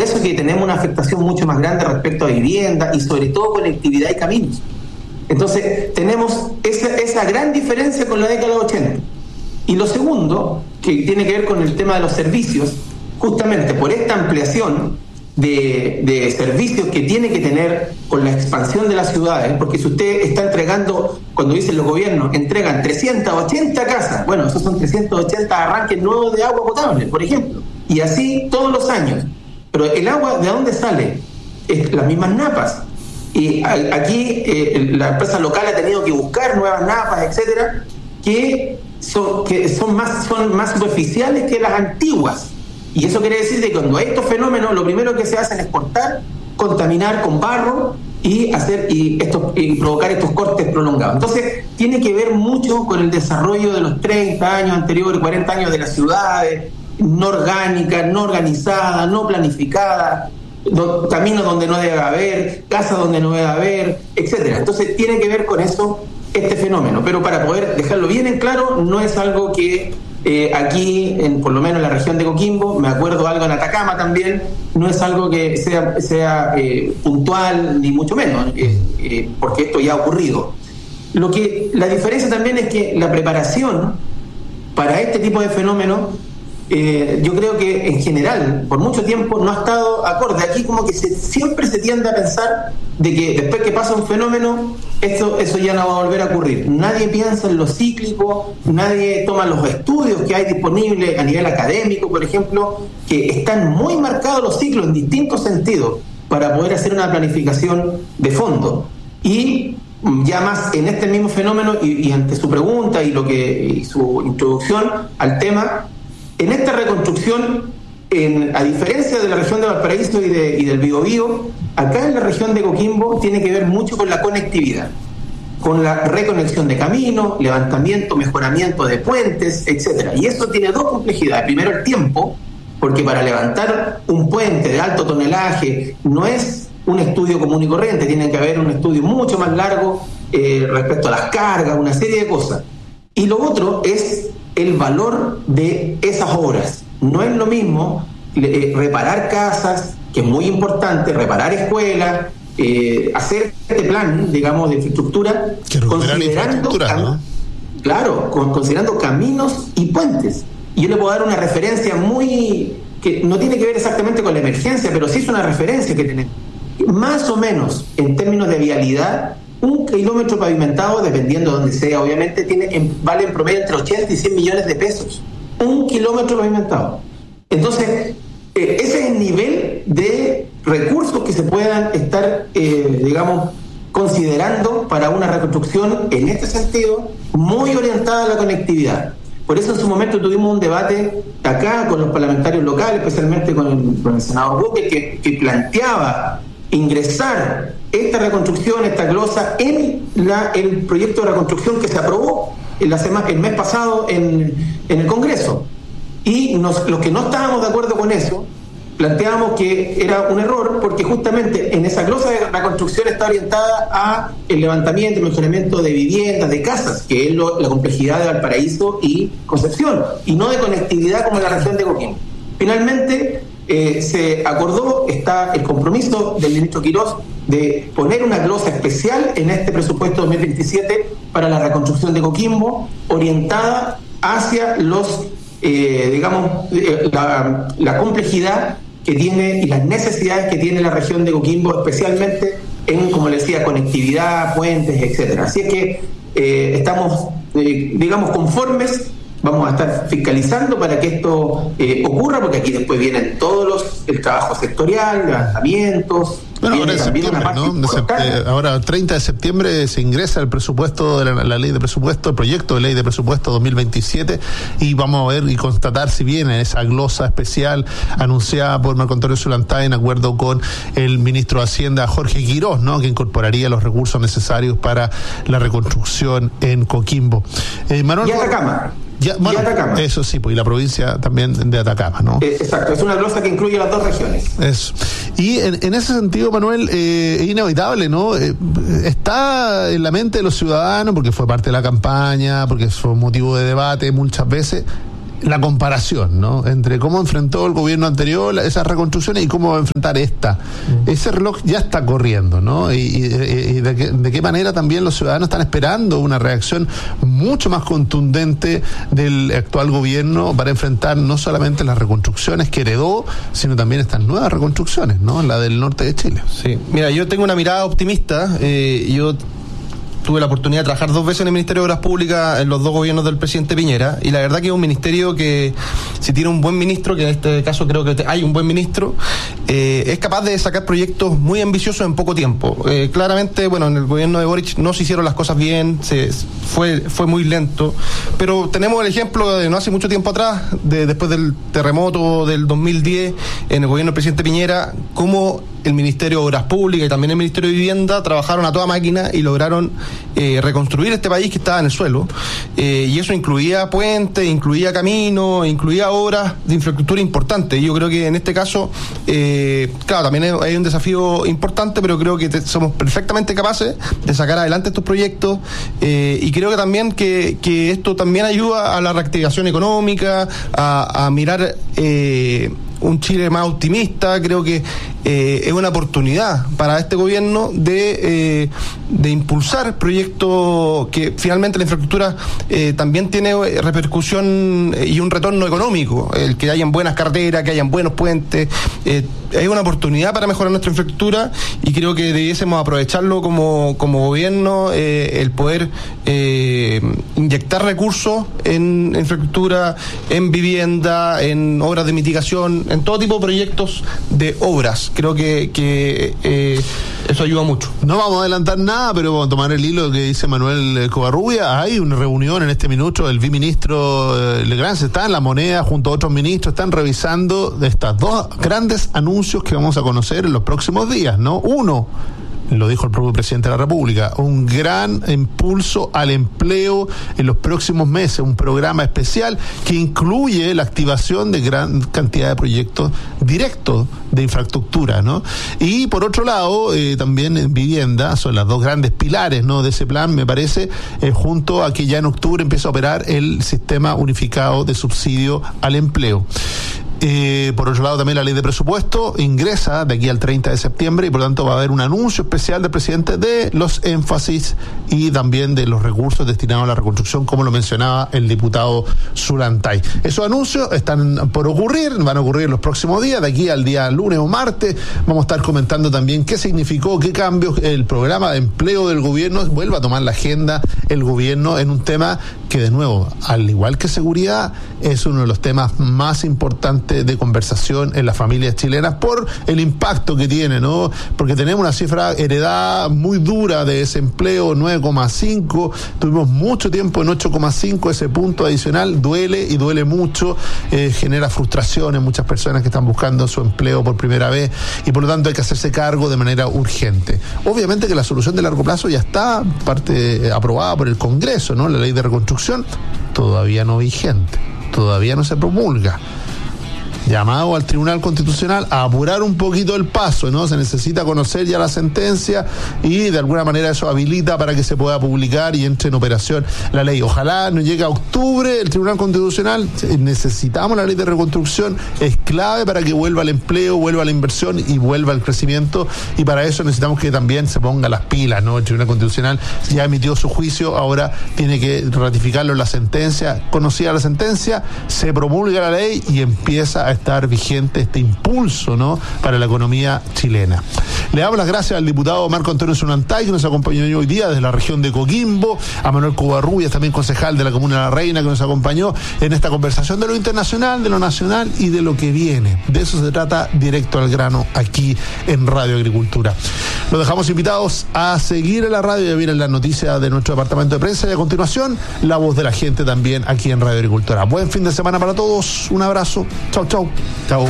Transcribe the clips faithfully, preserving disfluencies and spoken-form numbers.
eso que tenemos una afectación mucho más grande respecto a vivienda y sobre todo conectividad y caminos. Entonces tenemos esa, esa gran diferencia con la década de los ochenta. Y lo segundo, que tiene que ver con el tema de los servicios, justamente por esta ampliación de, de servicios que tiene que tener con la expansión de las ciudades, porque si usted está entregando, cuando dicen los gobiernos, entregan trescientas ochenta casas, bueno, esos son trescientos ochenta arranques nuevos de agua potable, por ejemplo, y así todos los años. Pero el agua, ¿de dónde sale? Es las mismas napas. Y aquí eh, la empresa local ha tenido que buscar nuevas napas, etcétera, que son, que son más son más superficiales que las antiguas. Y eso quiere decir que cuando hay estos fenómenos, lo primero que se hacen es cortar, contaminar con barro y hacer y, estos, y provocar estos cortes prolongados. Entonces, tiene que ver mucho con el desarrollo de los treinta años anteriores, cuarenta años de las ciudades, no orgánicas, no organizadas, no planificadas, do, caminos donde no debe haber, casas donde no debe haber, etcétera. Entonces, tiene que ver con eso este fenómeno. Pero para poder dejarlo bien en claro, no es algo que Eh, aquí, en, por lo menos en la región de Coquimbo, me acuerdo algo en Atacama también, no es algo que sea, sea eh, puntual, ni mucho menos, eh, eh, porque esto ya ha ocurrido. Lo que, la diferencia también es que la preparación para este tipo de fenómenos, eh, yo creo que en general, por mucho tiempo, no ha estado acorde. Aquí como que se, siempre se tiende a pensar de que después que pasa un fenómeno, esto, eso ya no va a volver a ocurrir. Nadie piensa en lo cíclico, nadie toma los estudios que hay disponibles a nivel académico, por ejemplo, que están muy marcados los ciclos en distintos sentidos para poder hacer una planificación de fondo. Y ya más en este mismo fenómeno, y, y ante su pregunta y, lo que, y su introducción al tema, en esta reconstrucción, en, a diferencia de la región de Valparaíso y, de, y del Biobío, acá en la región de Coquimbo tiene que ver mucho con la conectividad, con la reconexión de caminos, levantamiento, mejoramiento de puentes, etcétera. Y eso tiene dos complejidades. Primero, el tiempo, porque para levantar un puente de alto tonelaje no es un estudio común y corriente, tiene que haber un estudio mucho más largo eh, respecto a las cargas, una serie de cosas. Y lo otro es el valor de esas obras. No es lo mismo eh, reparar casas, que es muy importante, reparar escuelas, eh, hacer este plan, digamos, de infraestructura, considerando, cam- ¿no? claro, con, considerando caminos y puentes. Y yo le puedo dar una referencia muy, que no tiene que ver exactamente con la emergencia, pero sí es una referencia que tenemos. Más o menos, en términos de vialidad, un kilómetro pavimentado, dependiendo de donde sea, obviamente, tiene en, vale en promedio entre ochenta y cien millones de pesos. Un kilómetro pavimentado. Entonces, eh, ese es el nivel de recursos que se puedan estar, eh, digamos, considerando para una reconstrucción en este sentido, muy orientada a la conectividad. Por eso en su momento tuvimos un debate acá con los parlamentarios locales, especialmente con el, con el senador Buque, que, que planteaba ingresar esta reconstrucción, esta glosa, en la, el proyecto de reconstrucción que se aprobó en la semana, el mes pasado en, en el Congreso. Y nos, los que no estábamos de acuerdo con eso, planteábamos que era un error, porque justamente en esa glosa de reconstrucción está orientada a el levantamiento y mejoramiento de viviendas, de casas, que es lo, la complejidad de Valparaíso y Concepción, y no de conectividad como en la región de Coquimbo. Finalmente, Eh, se acordó, está el compromiso del ministro Quirós de poner una glosa especial en este presupuesto dos mil veintisiete para la reconstrucción de Coquimbo, orientada hacia los, eh, digamos, eh, la, la complejidad que tiene y las necesidades que tiene la región de Coquimbo, especialmente en, como les decía, conectividad, puentes, etcétera. Así es que eh, estamos, eh, digamos, conformes. Vamos a estar fiscalizando para que esto eh, ocurra, porque aquí después vienen todos los, el trabajo sectorial, levantamientos. Bueno, ahora, septiembre, ¿no? de sept- eh, ahora, treinta de septiembre, se ingresa el presupuesto, de la, la ley de presupuesto, el proyecto de ley de presupuesto dos mil veintisiete, y vamos a ver y constatar si viene esa glosa especial anunciada por Marco Antonio Zulantay en acuerdo con el ministro de Hacienda, Jorge Quirós, ¿no? Que incorporaría los recursos necesarios para la reconstrucción en Coquimbo. Eh, Manuel, y Atacama. Ya, bueno, y Atacama. Eso sí, pues, y la provincia también de Atacama, ¿no? Eh, exacto, es una glosa que incluye las dos regiones. Eso. Y en, en ese sentido, Manuel, eh, es inevitable, ¿no? Eh, está en la mente de los ciudadanos, porque fue parte de la campaña, porque fue motivo de debate muchas veces, la comparación, ¿no? Entre cómo enfrentó el gobierno anterior esas reconstrucciones y cómo va a enfrentar esta. Mm. Ese reloj ya está corriendo, ¿no? Y, y, y de, qué, de qué manera también los ciudadanos están esperando una reacción mucho más contundente del actual gobierno para enfrentar no solamente las reconstrucciones que heredó, sino también estas nuevas reconstrucciones, ¿no? La del norte de Chile. Sí, mira, yo tengo una mirada optimista. Eh, yo tuve la oportunidad de trabajar dos veces en el Ministerio de Obras Públicas en los dos gobiernos del presidente Piñera, y la verdad que es un ministerio que, si tiene un buen ministro, que en este caso creo que hay un buen ministro, eh, es capaz de sacar proyectos muy ambiciosos en poco tiempo. Eh, claramente, bueno, en el gobierno de Boric no se hicieron las cosas bien, se, fue, fue muy lento, pero tenemos el ejemplo de no hace mucho tiempo atrás, de después del terremoto del dos mil diez, en el gobierno del presidente Piñera, cómo el Ministerio de Obras Públicas y también el Ministerio de Vivienda trabajaron a toda máquina y lograron eh, reconstruir este país que estaba en el suelo, eh, y eso incluía puentes, incluía caminos, incluía obras de infraestructura importantes. Y yo creo que en este caso, eh, claro, también hay un desafío importante, pero creo que te, somos perfectamente capaces de sacar adelante estos proyectos, eh, y creo que también que, que esto también ayuda a la reactivación económica, a, a mirar eh, un Chile más optimista. Creo que eh, es una oportunidad para este gobierno de, eh, de impulsar proyectos que finalmente la infraestructura eh, también tiene repercusión y un retorno económico, el que hayan buenas carreteras, que hayan buenos puentes. Eh, es una oportunidad para mejorar nuestra infraestructura, y creo que debiésemos aprovecharlo como, como gobierno, eh, el poder eh, inyectar recursos en infraestructura, en vivienda, en obras de mitigación, en todo tipo de proyectos de obras. Creo que, que eh, eso ayuda mucho. No vamos a adelantar nada, pero vamos a tomar el hilo que dice Manuel Covarrubia. Hay una reunión en este minuto, el viceministro eh, Legrand está en La Moneda junto a otros ministros, están revisando de estas dos grandes anuncios que vamos a conocer en los próximos días, ¿no? Uno, lo dijo el propio presidente de la República, un gran impulso al empleo en los próximos meses, un programa especial que incluye la activación de gran cantidad de proyectos directos de infraestructura, ¿no? Y por otro lado, eh, también en vivienda, son las dos grandes pilares, ¿no?, de ese plan, me parece, eh, junto a que ya en octubre empieza a operar el sistema unificado de subsidio al empleo. Eh, por otro lado, también la ley de presupuesto ingresa de aquí al treinta de septiembre, y por lo tanto va a haber un anuncio especial del presidente de los énfasis y también de los recursos destinados a la reconstrucción, como lo mencionaba el diputado Zulantay. Esos anuncios están por ocurrir, van a ocurrir los próximos días, de aquí al día lunes o martes. Vamos a estar comentando también qué significó, qué cambios el programa de empleo del gobierno vuelva a tomar la agenda el gobierno en un tema que, de nuevo, al igual que seguridad, es uno de los temas más importantes de conversación en las familias chilenas por el impacto que tiene, ¿no? Porque tenemos una cifra heredada muy dura de desempleo, nueve coma cinco, tuvimos mucho tiempo en ocho coma cinco, ese punto adicional duele y duele mucho, eh, genera frustración en muchas personas que están buscando su empleo por primera vez, y por lo tanto hay que hacerse cargo de manera urgente. Obviamente que la solución de largo plazo ya está parte eh, aprobada por el Congreso, ¿no? La ley de reconstrucción todavía no vigente, todavía no se promulga. Llamado al Tribunal Constitucional a apurar un poquito el paso, ¿no? Se necesita conocer ya la sentencia, y de alguna manera eso habilita para que se pueda publicar y entre en operación la ley. Ojalá no llegue a octubre el Tribunal Constitucional. Necesitamos la ley de reconstrucción, es clave para que vuelva el empleo, vuelva la inversión y vuelva el crecimiento, y para eso necesitamos que también se ponga las pilas, ¿no? El Tribunal Constitucional ya emitió su juicio, ahora tiene que ratificarlo en la sentencia. Conocida la sentencia, se promulga la ley y empieza a estar vigente este impulso, ¿no?, para la economía chilena. Le damos las gracias al diputado Marco Antonio Zulantay, que nos acompañó hoy día desde la región de Coquimbo, a Manuel Covarrubias, también concejal de la Comuna de La Reina, que nos acompañó en esta conversación de lo internacional, de lo nacional y de lo que viene. De eso se trata, directo al grano, aquí en Radio Agricultura. Los dejamos invitados a seguir en la radio, ya vienen las noticias de nuestro departamento de prensa, y a continuación la voz de la gente también aquí en Radio Agricultura. Buen fin de semana para todos, un abrazo, chau chau. Chau.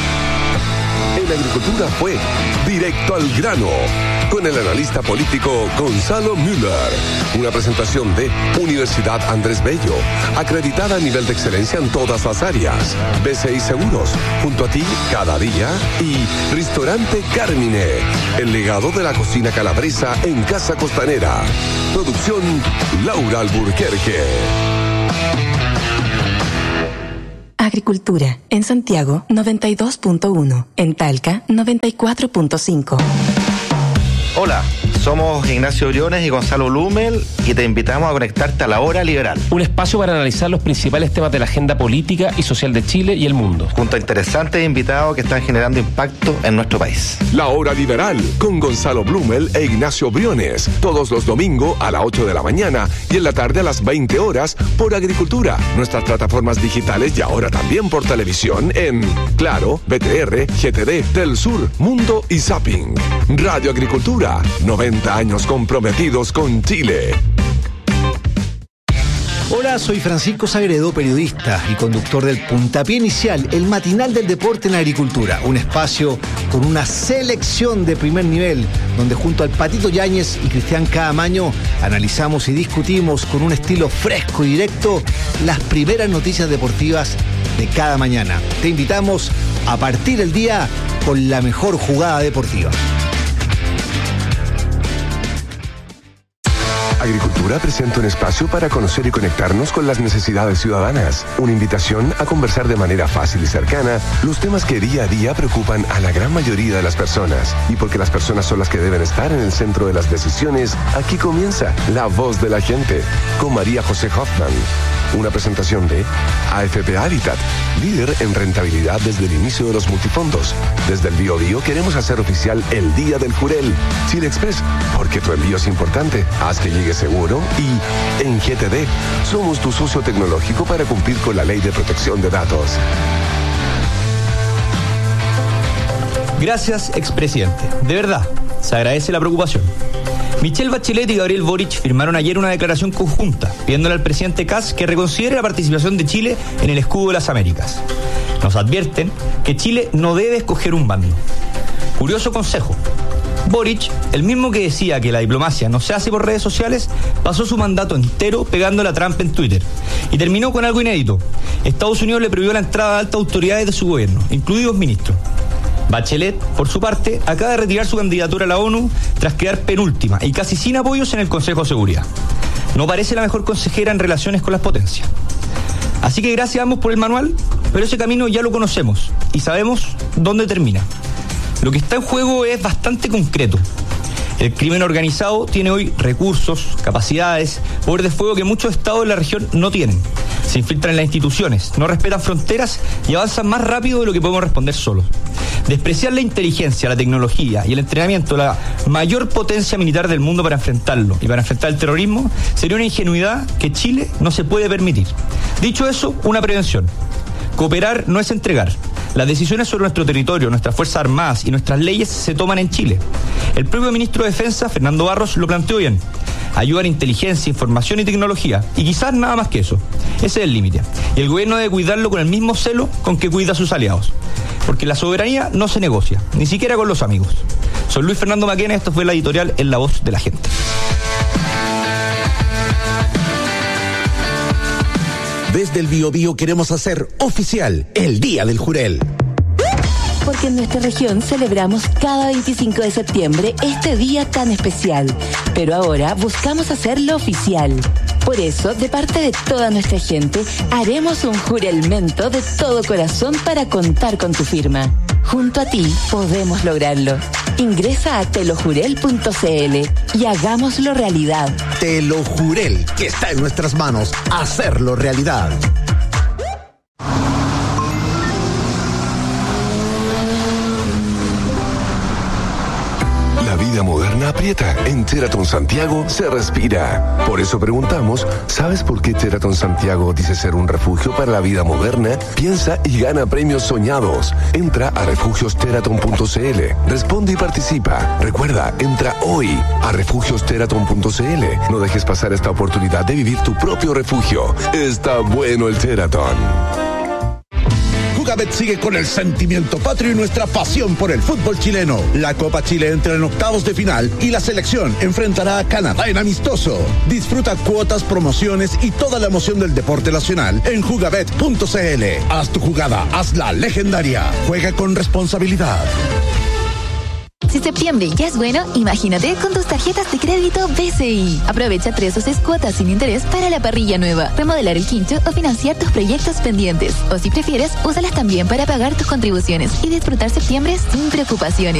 En la agricultura fue Directo al Grano, con el analista político Gonzalo Müller. Una presentación de Universidad Andrés Bello, acreditada a nivel de excelencia en todas las áreas. B C I Seguros, junto a ti cada día. Y Restaurante Carmine, el legado de la cocina calabresa en Casa Costanera. Producción Laura Alburquerque. Agricultura. En Santiago, noventa y dos punto uno. En Talca, noventa y cuatro punto cinco. Hola, somos Ignacio Briones y Gonzalo Blumel y te invitamos a conectarte a La Hora Liberal. Un espacio para analizar los principales temas de la agenda política y social de Chile y el mundo. Junto a interesantes invitados que están generando impacto en nuestro país. La Hora Liberal con Gonzalo Blumel e Ignacio Briones. Todos los domingos a las ocho de la mañana y en la tarde a las veinte horas por Agricultura. Nuestras plataformas digitales y ahora también por televisión en Claro, B T R, G T D, Telsur, Mundo y Zapping. Radio Agricultura. noventa años comprometidos con Chile. Hola, soy Francisco Sagredo, periodista y conductor del Puntapié Inicial, el matinal del deporte en agricultura. Un espacio con una selección de primer nivel, donde junto al Patito Yáñez y Cristian Caamaño analizamos y discutimos con un estilo fresco y directo las primeras noticias deportivas de cada mañana. Te invitamos a partir el día con la mejor jugada deportiva. Agricultura presenta un espacio para conocer y conectarnos con las necesidades ciudadanas. Una invitación a conversar de manera fácil y cercana los temas que día a día preocupan a la gran mayoría de las personas. Y porque las personas son las que deben estar en el centro de las decisiones, aquí comienza La Voz de la Gente con María José Hoffman. Una presentación de A F P Habitat, líder en rentabilidad desde el inicio de los multifondos. Desde el Bio Bio queremos hacer oficial el Día del Jurel. Chile Express, porque tu envío es importante. Haz que llegue seguro. Y en G T D, somos tu socio tecnológico para cumplir con la Ley de Protección de Datos. Gracias, expresidente. De verdad, se agradece la preocupación. Michelle Bachelet y Gabriel Boric firmaron ayer una declaración conjunta pidiéndole al presidente Kast que reconsidere la participación de Chile en el Escudo de las Américas. Nos advierten que Chile no debe escoger un bando. Curioso consejo. Boric, el mismo que decía que la diplomacia no se hace por redes sociales, pasó su mandato entero pegándole a Trump en Twitter. Y terminó con algo inédito. Estados Unidos le prohibió la entrada a altas autoridades de su gobierno, incluidos ministros. Bachelet, por su parte, acaba de retirar su candidatura a la ONU tras quedar penúltima y casi sin apoyos en el Consejo de Seguridad. No parece la mejor consejera en relaciones con las potencias. Así que gracias a ambos por el manual, pero ese camino ya lo conocemos y sabemos dónde termina. Lo que está en juego es bastante concreto. El crimen organizado tiene hoy recursos, capacidades, poder de fuego que muchos estados de la región no tienen. Se infiltran en las instituciones, no respetan fronteras y avanzan más rápido de lo que podemos responder solos. Despreciar la inteligencia, la tecnología y el entrenamiento de la mayor potencia militar del mundo para enfrentarlo y para enfrentar el terrorismo sería una ingenuidad que Chile no se puede permitir. Dicho eso, una prevención. Cooperar no es entregar. Las decisiones sobre nuestro territorio, nuestras Fuerzas Armadas y nuestras leyes se toman en Chile. El propio ministro de Defensa, Fernando Barros, lo planteó bien. Ayuda en inteligencia, información y tecnología, y quizás nada más que eso. Ese es el límite. Y el gobierno debe cuidarlo con el mismo celo con que cuida a sus aliados. Porque la soberanía no se negocia, ni siquiera con los amigos. Soy Luis Fernando Maquena, esto fue la editorial en La Voz de la Gente. Desde el Bio Bio queremos hacer oficial el Día del Jurel. Porque en nuestra región celebramos cada veinticinco de septiembre este día tan especial. Pero ahora buscamos hacerlo oficial. Por eso, de parte de toda nuestra gente, haremos un jurelmento de todo corazón para contar con tu firma. Junto a ti podemos lograrlo. Ingresa a telojurel punto c l y hagámoslo realidad. Telojurel, que está en nuestras manos, hacerlo realidad. La vida moderna aprieta. En Sheraton Santiago se respira. Por eso preguntamos, ¿sabes por qué Sheraton Santiago dice ser un refugio para la vida moderna? Piensa y gana premios soñados. Entra a refugios sheraton punto c l. Responde y participa. Recuerda, entra hoy a refugios sheraton punto c l. No dejes pasar esta oportunidad de vivir tu propio refugio. Está bueno el Sheraton. Jugabet sigue con el sentimiento patrio y nuestra pasión por el fútbol chileno. La Copa Chile entra en octavos de final y la selección enfrentará a Canadá en amistoso. Disfruta cuotas, promociones y toda la emoción del deporte nacional en jugabet punto c l. Haz tu jugada, hazla legendaria. Juega con responsabilidad. Si se septiembre ya es bueno, imagínate con tus tarjetas de crédito B C I. Aprovecha tres o seis cuotas sin interés para la parrilla nueva, remodelar el quincho o financiar tus proyectos pendientes. O si prefieres, úsalas también para pagar tus contribuciones y disfrutar septiembre sin preocupaciones.